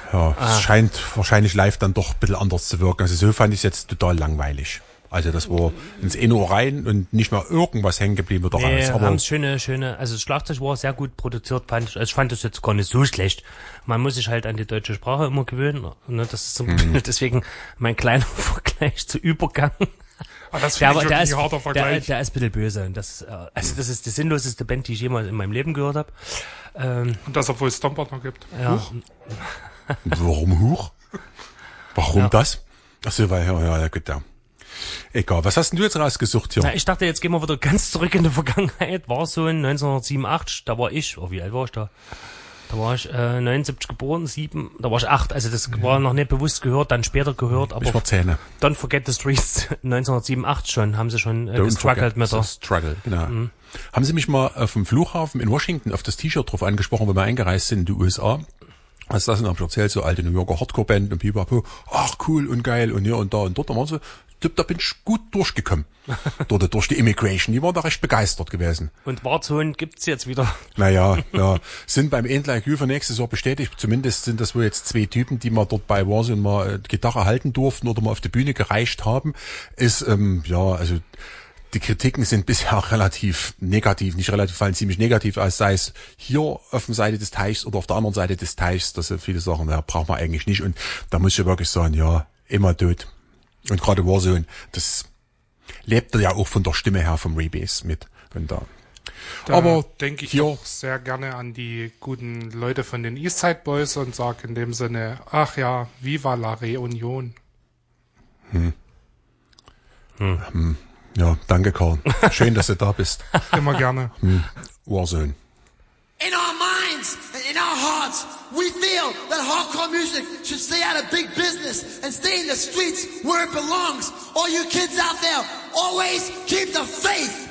Ja, es scheint wahrscheinlich live dann doch ein bisschen anders zu wirken. Also so fand ich es jetzt total langweilig. Also das war ins Ohr rein und nicht mehr irgendwas hängen geblieben wird daraus. Nee, haben schöne, also das Schlagzeug war sehr gut produziert, fand ich. Also ich fand das jetzt gar nicht so schlecht. Man muss sich halt an die deutsche Sprache immer gewöhnen. Ne? Das ist deswegen mein kleiner Vergleich zu Übergang. Aber das finde ich wirklich ein harter Vergleich. Der ist ein bisschen böse. Das ist die sinnloseste Band, die ich jemals in meinem Leben gehört habe. Und das, obwohl es Stomper gibt. Ja. Huch. Warum Huch? Warum das? Ach so, weil, ja, gut, ja. Egal, was hast denn du jetzt rausgesucht hier? Na, ich dachte, jetzt gehen wir wieder ganz zurück in die Vergangenheit. War so in 1987, da war ich, wie alt war ich da? Da war ich 79 geboren, 7, da war ich 8, also das war noch nicht bewusst gehört, dann später gehört, aber Ich war 10. Don't Forget the Streets 1987 schon, haben sie schon gestruggelt mit der... Struggle, genau. Haben Sie mich mal auf dem Flughafen in Washington auf das T-Shirt drauf angesprochen, wo wir eingereist sind in die USA? Also das sind, hab ich erzählt, so alte New Yorker Hardcore-Band und pipapo, ach cool und geil und hier und da und dort. Da waren sie, da bin ich gut durchgekommen. durch die Immigration. Die waren da recht begeistert gewesen. Und Warzone gibt's jetzt wieder. Naja, ja. Sind beim Endline für nächstes Jahr bestätigt. Zumindest sind das wohl jetzt 2 Typen, die mal dort bei Warzone mal Gitarre halten durften oder mal auf die Bühne gereicht haben. Ist, also, die Kritiken sind bisher relativ negativ, nicht relativ, fallen ziemlich negativ aus, sei es hier auf der Seite des Teichs oder auf der anderen Seite des Teichs, dass viele sagen, ja, braucht man eigentlich nicht. Und da muss ich wirklich sagen, ja, immer tot. Und gerade Warzone, das lebt ja auch von der Stimme her vom Rebase mit. Und da aber denke ich auch sehr gerne an die guten Leute von den Eastside Boys und sage in dem Sinne, ach ja, viva la Reunion. Ja, danke, Karl. Schön, dass du da bist. Immer gerne. Warzone. In our minds and in our hearts, we feel that hardcore music should stay out of big business and stay in the streets where it belongs. All you kids out there, always keep the faith.